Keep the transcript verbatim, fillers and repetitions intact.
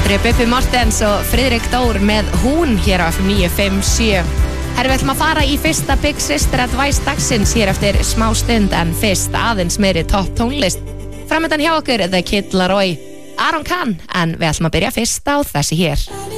Þetta er Bubbi Mortens og Friðrik Dór með Hún hér á F M níu fimm sjö. Herra, við ætlum að fara í fyrsta Big Sister Advice dagsins hér eftir smá stund, en fyrst aðeins meiri topp tónlist. Framöndan hjá okkur The Kid Laroi, Aron Kahn, en við ætlum að byrja fyrst á þessi hér.